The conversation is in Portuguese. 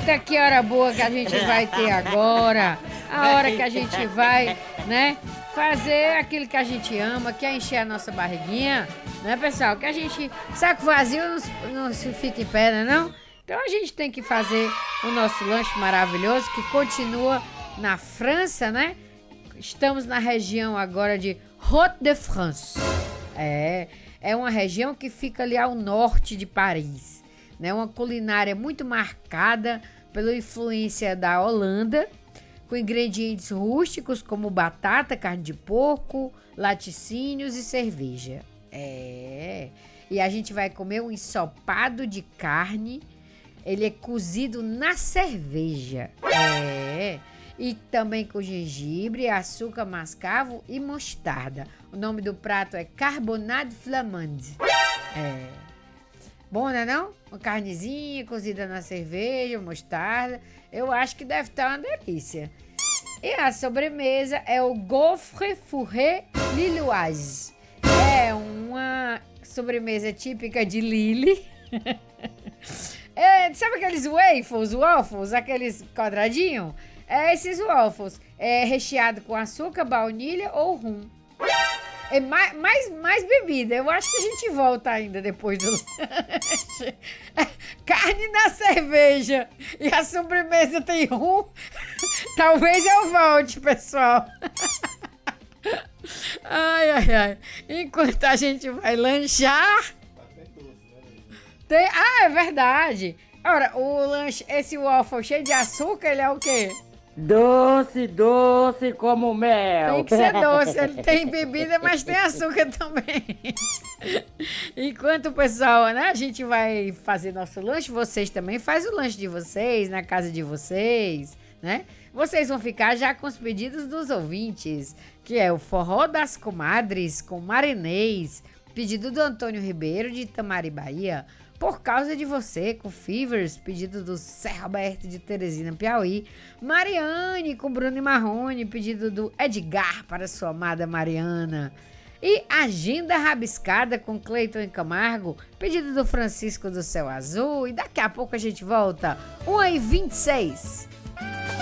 Eita, que hora boa que a gente vai ter agora. A hora que a gente vai, né, fazer aquilo que a gente ama, que é encher a nossa barriguinha, né, pessoal? Que a gente, saco vazio não se fica em pé, né, não? Então a gente tem que fazer o nosso lanche maravilhoso, que continua na França, né? Estamos na região agora de Hauts-de-France. É uma região que fica ali ao norte de Paris, né? Uma culinária muito marcada pela influência da Holanda, com ingredientes rústicos como batata, carne de porco, laticínios e cerveja. E a gente vai comer um ensopado de carne. Ele é cozido na cerveja. E também com gengibre, açúcar mascavo e mostarda. O nome do prato é carbonade flamande. Bom, né não? Uma carnezinha cozida na cerveja, mostarda. Eu acho que deve estar uma delícia. E a sobremesa é o gaufre fourré lilloise. É uma sobremesa típica de Lille. Sabe aqueles waffles, aqueles quadradinhos? Esses waffles. Recheado com açúcar, baunilha ou rum. Mais bebida. Eu acho que a gente volta ainda depois do lanche. Carne na cerveja e a sobremesa tem rum. Talvez eu volte, pessoal. Ai. Enquanto a gente vai lanchar... é verdade. Ora, o lanche, esse waffle cheio de açúcar, ele é o quê? Doce como mel. Tem que ser doce, ele tem bebida, mas tem açúcar também. Enquanto o pessoal, né, a gente vai fazer nosso lanche, vocês também fazem o lanche de vocês, na casa de vocês, né? Vocês vão ficar já com os pedidos dos ouvintes, que é o Forró das Comadres com Marinês, pedido do Antônio Ribeiro de Itamari, Bahia. Por causa de você, com Fevers, pedido do Serra Roberto de Teresina, Piauí. Mariane, com Bruno e Marrone, pedido do Edgar para sua amada Mariana. E Agenda Rabiscada com Cleiton e Camargo, pedido do Francisco do Céu Azul. E daqui a pouco a gente volta, 1h26.